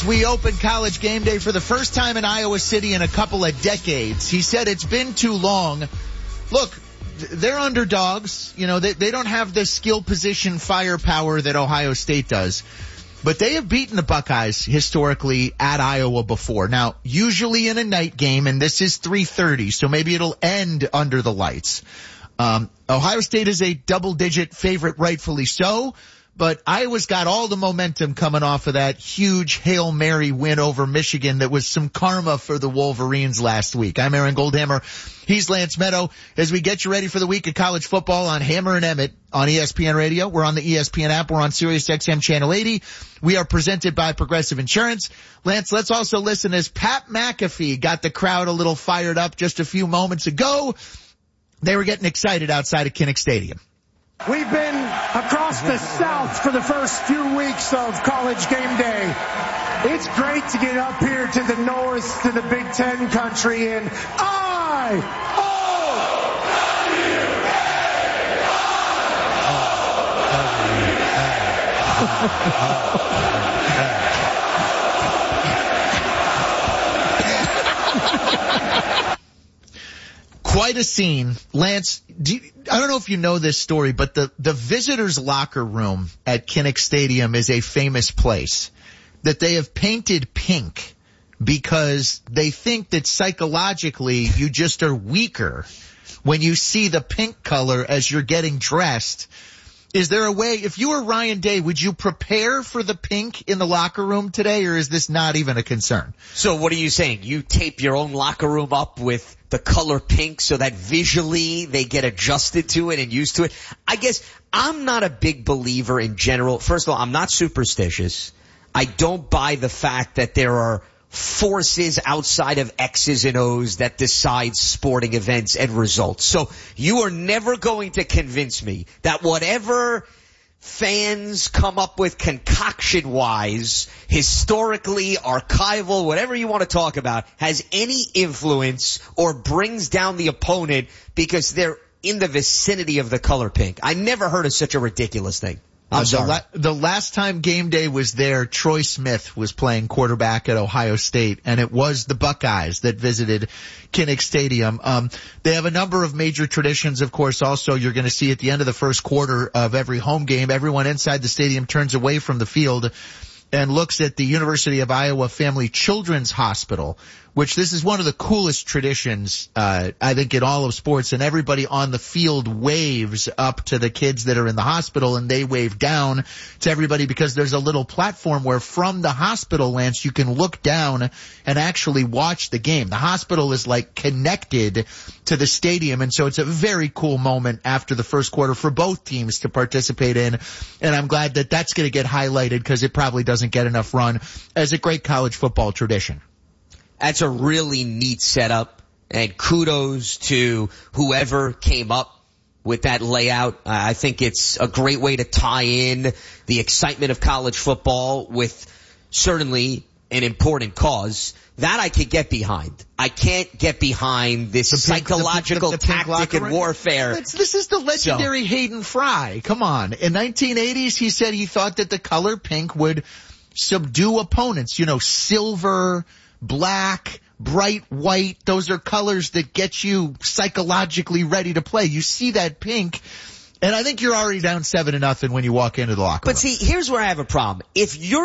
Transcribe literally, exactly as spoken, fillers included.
We opened College Game Day for the first time in Iowa City in a couple of decades. He said it's been too long. Look, they're underdogs. You know, they, they don't have the skill position firepower that Ohio State does. But they have beaten the Buckeyes historically at Iowa before. Now, usually in a night game, and this is three thirty, so maybe it'll end under the lights. Um, Ohio State is a double-digit favorite, rightfully so. But Iowa's got all the momentum coming off of that huge Hail Mary win over Michigan that was some karma for the Wolverines last week. I'm Aaron Goldhammer. He's Lance Meadow. As we get you ready for the week of college football on Hammer and Emmett on E S P N Radio. We're on the E S P N app. We're on Sirius X M Channel eighty. We are presented by Progressive Insurance. Lance, let's also listen as Pat McAfee got the crowd a little fired up just a few moments ago. They were getting excited outside of Kinnick Stadium. We've been across the South for the first few weeks of College Game Day. It's great to get up here to the North, to the Big Ten country, and I, Quite a scene. Lance, do you, I don't know if you know this story, but the, the visitors' locker room at Kinnick Stadium is a famous place that they have painted pink because they think that psychologically you just are weaker when you see the pink color as you're getting dressed. Is there a way, if you were Ryan Day, would you prepare for the pink in the locker room today, or is this not even a concern? So what are you saying? You tape your own locker room up with the color pink so that visually they get adjusted to it and used to it? I guess I'm not a big believer in general. First of all, I'm not superstitious. I don't buy the fact that there are forces outside of X's and O's that decide sporting events and results. So you are never going to convince me that whatever fans come up with concoction-wise, historically, archival, whatever you want to talk about, has any influence or brings down the opponent because they're in the vicinity of the color pink. I never heard of such a ridiculous thing. I'm uh, sorry. The, la- the last time Game Day was there, Troy Smith was playing quarterback at Ohio State, and it was the Buckeyes that visited Kinnick Stadium. Um, they have a number of major traditions, of course. Also, you're going to see at the end of the first quarter of every home game, everyone inside the stadium turns away from the field and looks at the University of Iowa Family Children's Hospital, which this is one of the coolest traditions, uh, I think, in all of sports. And everybody on the field waves up to the kids that are in the hospital, and they wave down to everybody because there's a little platform where from the hospital, Lance, you can look down and actually watch the game. The hospital is like connected to the stadium, and so it's a very cool moment after the first quarter for both teams to participate in. And I'm glad that that's going to get highlighted because it probably doesn't get enough run as a great college football tradition. That's a really neat setup, and kudos to whoever came up with that layout. I think it's a great way to tie in the excitement of college football with certainly an important cause. That I could get behind. I can't get behind this pink, psychological the, the, the tactic and warfare. It's, this is the legendary so. Hayden Fry. Come on. In nineteen eighties, he said he thought that the color pink would subdue opponents. You know, silver, black, bright white, those are colors that get you psychologically ready to play. You see that pink, and I think you're already down seven to nothing when you walk into the locker room. But see, here's where I have a problem. If you're